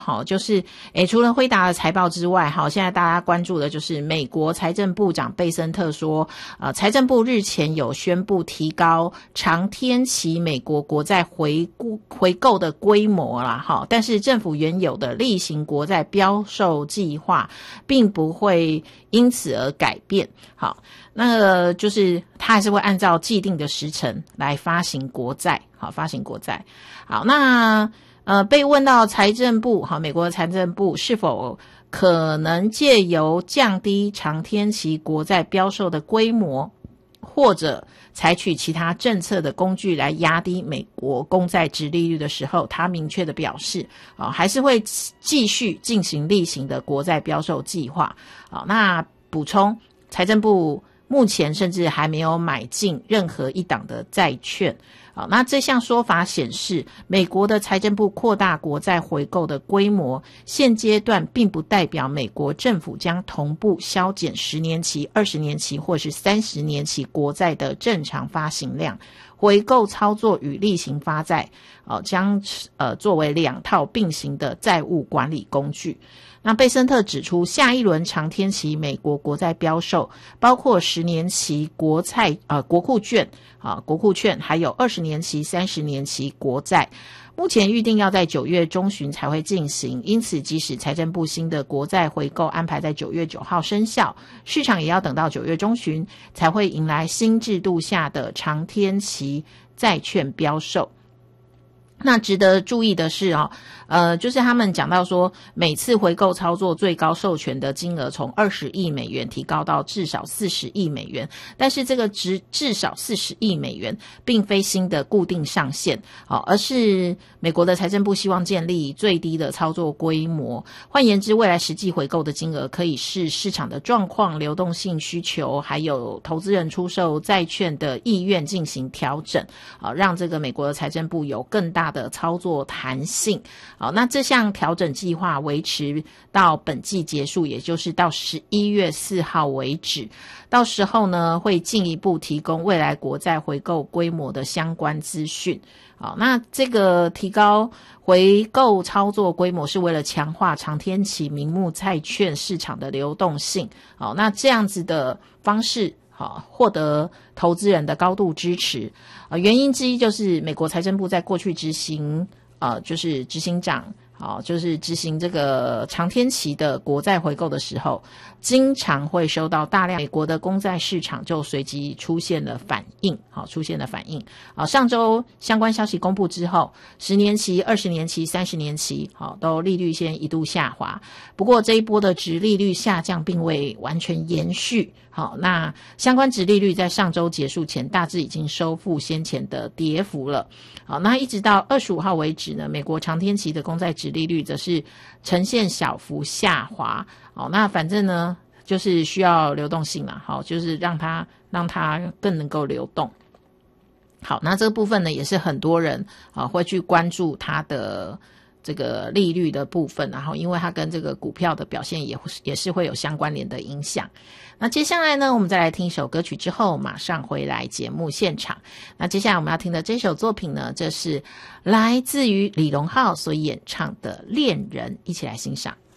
好，就是除了辉达的财报之外，好，现在大家关注的就是美国财政部长贝森特说，财政部日前有宣布提高长天期美国国债回购的规模啦，好，但是政府原有的例行国债标售计划并不会因此而改变。好，那个就是他还是会按照既定的时程来发行国债，好，发行国债。好，那被问到财政部，美国的财政部是否可能借由降低长天期国债标售的规模，或者采取其他政策的工具来压低美国公债殖利率的时候，他明确的表示，还是会继续进行例行的国债标售计划。那补充，财政部目前甚至还没有买进任何一档的债券。好，那这项说法显示，美国的财政部扩大国债回购的规模，现阶段并不代表美国政府将同步削减10年期、20年期或是30年期国债的正常发行量。回购操作与例行发债，将作为两套并行的债务管理工具。那贝森特指出，下一轮长天期美国国债标售包括10年期国库券还有20年期、30年期国债，目前预定要在9月中旬才会进行，因此即使财政部新的国债回购安排在9月9号生效，市场也要等到9月中旬才会迎来新制度下的长天期债券标售。那值得注意的是就是他们讲到说，每次回购操作最高授权的金额从20亿美元提高到至少40亿美元，但是这个至少40亿美元并非新的固定上限，而是美国的财政部希望建立最低的操作规模。换言之，未来实际回购的金额可以视市场的状况、流动性需求，还有投资人出售债券的意愿进行调整，让这个美国的财政部有更大的操作弹性。好，那这项调整计划维持到本季结束，也就是到11月4号为止。到时候呢，会进一步提供未来国债回购规模的相关资讯。好，那这个提高回购操作规模是为了强化长天期名目债券市场的流动性。好，那这样子的方式获得投资人的高度支持。原因之一就是美国财政部在过去执行就是执行长就是执行这个长天期的国债回购的时候，经常会收到大量美国的公债市场就随即出现了反应。上周相关消息公布之后，10年期、20年期、30年期都利率先一度下滑。不过这一波的殖利率下降并未完全延续。好，那相关殖利率在上周结束前大致已经收复先前的跌幅了。好，那一直到25号为止呢，美国长天期的公债殖利率则是呈现小幅下滑。好，那反正呢就是需要流动性嘛，好，就是让它更能够流动。好，那这个部分呢也是很多人会去关注它的这个利率的部分，然后因为它跟这个股票的表现也是会有相关联的影响。那接下来呢，我们再来听一首歌曲之后马上回来节目现场。那接下来我们要听的这首作品呢，这是来自于李荣浩所演唱的《恋人》，一起来欣赏。